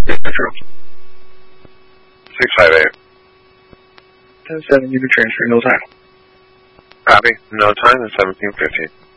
Metro. 658. 10-7, you can transfer, no time. Copy. No time is 17:15.